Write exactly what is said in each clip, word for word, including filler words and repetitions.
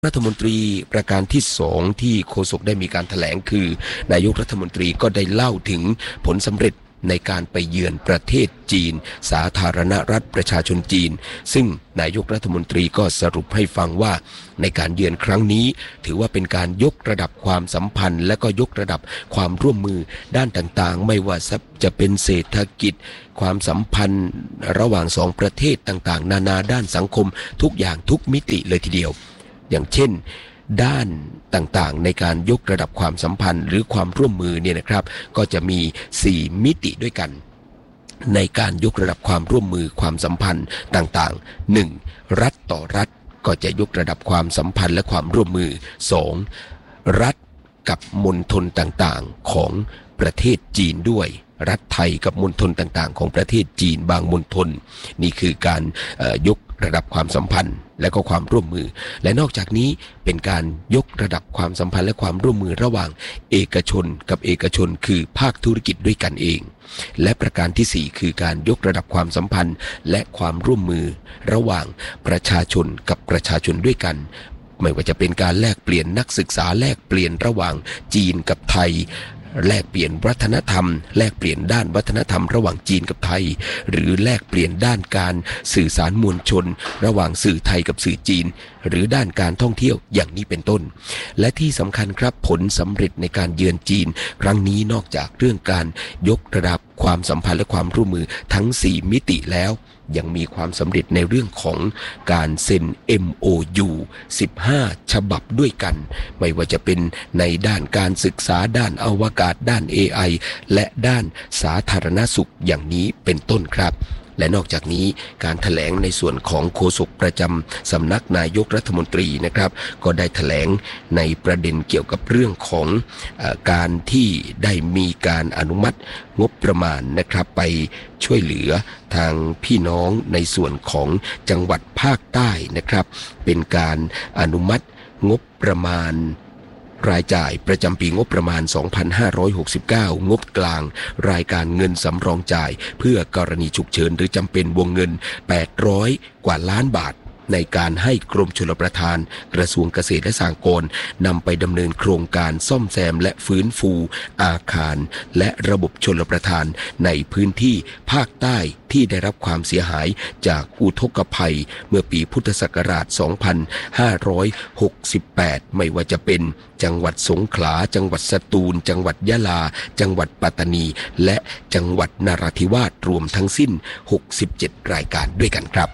รัฐมนตรีประการที่สองที่โฆษกได้มีการแถลงคือนายกรัฐมนตรีก็ได้เล่าถึงผลสำเร็จในการไปเยือนประเทศจีนสาธารณรัฐประชาชนจีนซึ่งนายกรัฐมนตรีก็สรุปให้ฟังว่าในการเยือนครั้งนี้ถือว่าเป็นการยกระดับความสัมพันธ์และก็ยกระดับความร่วมมือด้านต่างๆไม่ว่าจะเป็นเศรษฐกิจความสัมพันธ์ระหว่างสองประเทศต่างๆนานาด้านสังคมทุกอย่างทุกมิติเลยทีเดียวอย่างเช่นด้านต่างๆในการยกระดับความสัมพันธ์หรือความร่วมมือเนี่ยนะครับก็จะมีสี่มิติด้วยกันในการยกระดับความร่วมมือความสัมพันธ์ต่างๆหนึ่งรัฐต่อรัฐก็จะยกระดับความสัมพันธ์และความร่วมมือสองรัฐกับมณฑลต่างๆของประเทศจีนด้วยรัฐไทยกับมณฑลต่างๆของประเทศจีนบางมณฑลนี่คือการยกระดับความสัมพันธ์และก็ความร่วมมือและนอกจากนี้เป็นการยกระดับความสัมพันธ์และความร่วมมือระหว่างเอกชนกับเอกชนคือภาคธุรกิจด้วยกันเองและประการที่สี่คือการยกระดับความสัมพันธ์และความร่วมมือระหว่างประชาชนกับประชาชนด้วยกันไม่ว่าจะเป็นการแลกเปลี่ยนนักศึกษาแลกเปลี่ยนระหว่างจีนกับไทยแลกเปลี่ยนวัฒนธรรมแลกเปลี่ยนด้านวัฒนธรรมระหว่างจีนกับไทยหรือแลกเปลี่ยนด้านการสื่อสารมวลชนระหว่างสื่อไทยกับสื่อจีนหรือด้านการท่องเที่ยวอย่างนี้เป็นต้นและที่สำคัญครับผลสำเร็จในการเยือนจีนครั้งนี้นอกจากเรื่องการยกระดับความสัมพันธ์และความร่วมมือทั้งสี่มิติแล้วยังมีความสำเร็จในเรื่องของการเซ็น เอ็ม โอ ยู สิบห้าฉบับด้วยกันไม่ว่าจะเป็นในด้านการศึกษาด้านอวกาศด้าน เอ ไอ และด้านสาธารณสุขอย่างนี้เป็นต้นครับและนอกจากนี้การแถลงในส่วนของโฆษกประจำสำนักนายกรัฐมนตรีนะครับก็ได้แถลงในประเด็นเกี่ยวกับเรื่องของเอ่อการที่ได้มีการอนุมัติงบประมาณนะครับไปช่วยเหลือทางพี่น้องในส่วนของจังหวัดภาคใต้นะครับเป็นการอนุมัติงบประมาณรายจ่ายประจำปีงบประมาณ สองพันห้าร้อยหกสิบเก้า งบกลางรายการเงินสำรองจ่ายเพื่อกรณีฉุกเฉินหรือจำเป็นวงเงินแปดร้อยกว่าล้านบาทในการให้กรมชลประทานกระทรวงเกษตรและสหกรณ์นำไปดำเนินโครงการซ่อมแซมและฟื้นฟูอาคารและระบบชลประทานในพื้นที่ภาคใต้ที่ได้รับความเสียหายจากอุทกภัยเมื่อปีพุทธศักราช สองพันห้าร้อยหกสิบแปด ไม่ว่าจะเป็นจังหวัดสงขลาจังหวัดสตูลจังหวัดยะลาจังหวัดปัตตานีและจังหวัดนราธิวาสรวมทั้งสิ้นหกสิบเจ็ดรายการด้วยกันครับ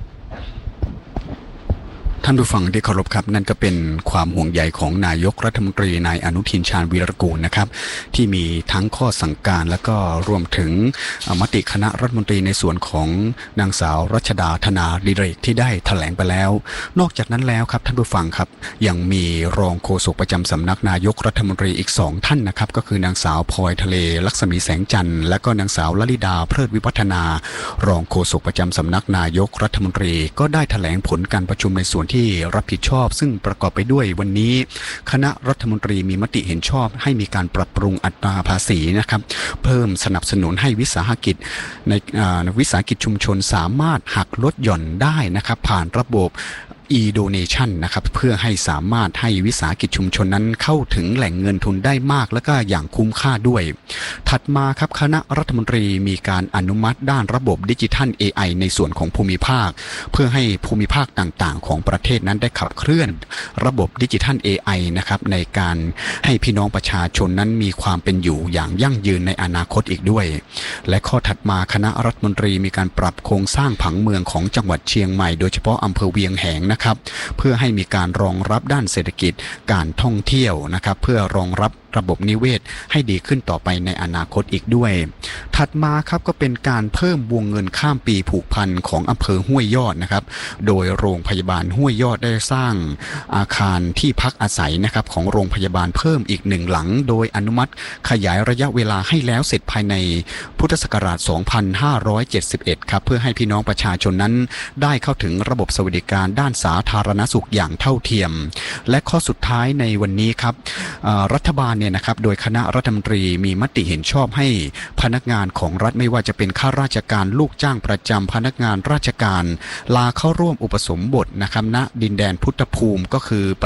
ท่านผู้ฟังที่เคารพครับนั่นก็เป็นความห่วงใยของนายกรัฐมนตรีนายอนุทินชาญวีรกูลนะครับที่มีทั้งข้อสั่งการและก็รวมถึงมติคณะรัฐมนตรีในส่วนของนางสาวรัชดาธนาดิเรกที่ได้แถลงไปแล้วนอกจากนั้นแล้วครับท่านผู้ฟังครับยังมีรองโฆษกประจำสำนักนายกรัฐมนตรีอีกสองท่านนะครับก็คือนางสาวพลอยทะเลลักษมีแสงจันทร์และก็นางสาวลลิดาเพลิดวิวัฒนารองโฆษกประจำสำนักนายกรัฐมนตรีก็ได้แถลงผลการประชุมในส่วนที่รับผิดชอบซึ่งประกอบไปด้วยวันนี้คณะรัฐมนตรีมีมติเห็นชอบให้มีการปรับปรุงอัตราภาษีนะครับเพิ่มสนับสนุนให้วิสาหกิจในวิสาหกิจชุมชนสามารถหักลดหย่อนได้นะครับผ่านระบบ e-donation นะครับเพื่อให้สามารถให้วิสาหกิจชุมชนนั้นเข้าถึงแหล่งเงินทุนได้มากและก็อย่างคุ้มค่าด้วยถัดมาครับคณะรัฐมนตรีมีการอนุมัติด้านระบบดิจิทัล เอ ไอ ในส่วนของภูมิภาคเพื่อให้ภูมิภาคต่างๆของประเทศนั้นได้ขับเคลื่อนระบบดิจิทัล เอ ไอ นะครับในการให้พี่น้องประชาชนนั้นมีความเป็นอยู่อย่างยั่งยืนในอนาคตอีกด้วยและข้อถัดมาคณะรัฐมนตรีมีการปรับโครงสร้างผังเมืองของจังหวัดเชียงใหม่โดยเฉพาะอำเภอเวียงแหงนะครับเพื่อให้มีการรองรับด้านเศรษฐกิจการท่องเที่ยวนะครับเพื่อรองรับระบบนิเวศให้ดีขึ้นต่อไปในอนาคตอีกด้วยถัดมาครับก็เป็นการเพิ่มวงเงินข้ามปีผูกพันของอำเภอห้วยยอดนะครับโดยโรงพยาบาลห้วยยอดได้สร้างอาคารที่พักอาศัยนะครับของโรงพยาบาลเพิ่มอีกหนึ่งหลังโดยอนุมัติขยายระยะเวลาให้แล้วเสร็จภายในพุทธศักราช สองพันห้าร้อยเจ็ดสิบเอ็ด ครับเพื่อให้พี่น้องประชาชนนั้นได้เข้าถึงระบบสวัสดิการด้านสาธารณสุขอย่างเท่าเทียมและข้อสุดท้ายในวันนี้ครับรัฐบาลเนี่ยเนี่ยนะครับโดยคณะรัฐมนตรีมีมติเห็นชอบให้พนักงานของรัฐไม่ว่าจะเป็นข้าราชการลูกจ้างประจำพนักงานราชการลาเข้าร่วมอุปสมบทนะครับณดินแดนพุทธภูมิก็คือ